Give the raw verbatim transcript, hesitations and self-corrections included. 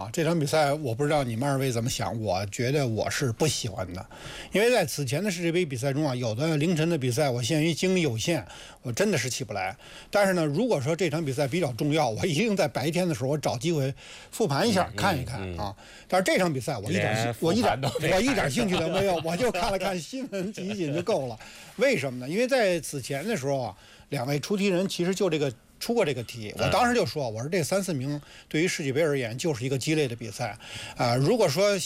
啊，这场比赛我不知道你们二位怎么想，我觉得我是不喜欢的，因为在此前的世界杯比赛中啊，有的凌晨的比赛我限于精力有限，我真的是起不来。但是呢，如果说这场比赛比较重要，我一定在白天的时候我找机会复盘一下， 嗯、 看一看、 嗯、 啊。但是这场比赛我一点我一点我一点兴趣都没有，我就看了看新闻集锦就够了。为什么呢？因为在此前的时候啊，两位出题人其实就这个。出过这个题，我当时就说，我说这三四名对于世界杯而言就是一个鸡肋的比赛，啊、呃，如果说